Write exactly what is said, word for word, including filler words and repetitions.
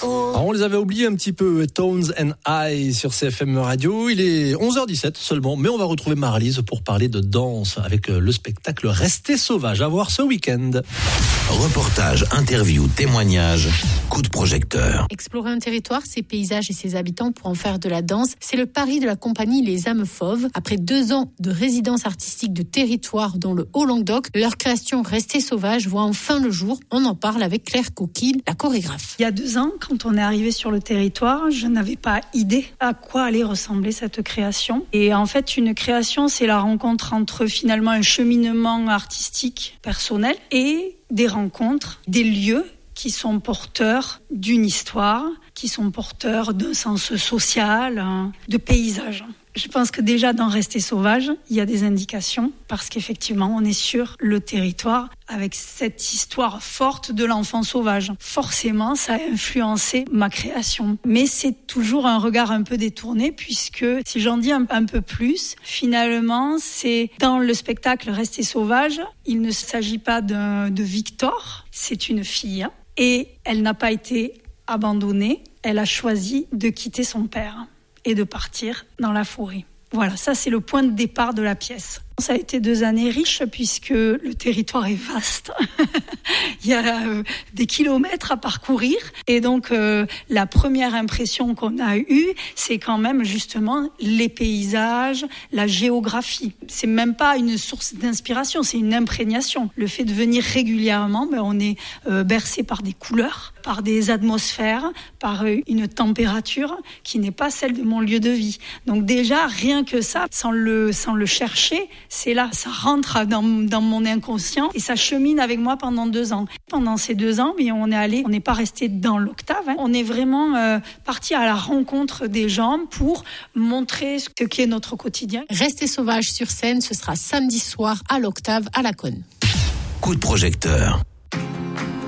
Alors, on les avait oubliés un petit peu, Tones and I sur C F M Radio. Il est onze heures dix-sept seulement, mais on va retrouver Marlise pour parler de danse avec le spectacle Restez sauvage à voir ce week-end. Reportage, interview, témoignage, coup de projecteur. Explorer un territoire, ses paysages et ses habitants pour en faire de la danse, c'est le pari de la compagnie Les Âmes Fauves. Après deux ans de résidence artistique de territoire dans le Haut-Languedoc, leur création Restez sauvage voit enfin le jour. On en parle avec Claire Coquille, la chorégraphe. Il y a deux ans, quand on est arrivé sur le territoire, je n'avais pas idée à quoi allait ressembler cette création. Et en fait, une création, c'est la rencontre entre finalement un cheminement artistique personnel et des rencontres, des lieux qui sont porteurs d'une histoire, qui sont porteurs d'un sens social, de paysage. Je pense que déjà dans Rester sauvage, il y a des indications parce qu'effectivement, on est sur le territoire avec cette histoire forte de l'enfant sauvage. Forcément, ça a influencé ma création. Mais c'est toujours un regard un peu détourné puisque, si j'en dis un, un peu plus, finalement, c'est dans le spectacle Rester sauvage, il ne s'agit pas de, de Victor, c'est une fille et elle n'a pas été abandonnée, elle a choisi de quitter son père et de partir dans la forêt. Voilà, ça c'est le point de départ de la pièce. Ça a été deux années riches puisque le territoire est vaste. Il y a euh, des kilomètres à parcourir et donc euh, la première impression qu'on a eue, c'est quand même justement les paysages, la géographie. C'est même pas une source d'inspiration, c'est une imprégnation. Le fait de venir régulièrement, ben, on est euh, bercé par des couleurs, par des atmosphères, par euh, une température qui n'est pas celle de mon lieu de vie. Donc déjà, rien que ça, sans le, sans le chercher, c'est là, ça rentre dans, dans mon inconscient et ça chemine avec moi pendant deux ans. Pendant ces deux ans, mais on est allé, on n'est pas resté dans l'octave, hein. On est vraiment euh, parti à la rencontre des gens pour montrer ce qu'est notre quotidien. Restez sauvage sur scène, ce sera samedi soir à l'octave à la Cône. Coup de projecteur.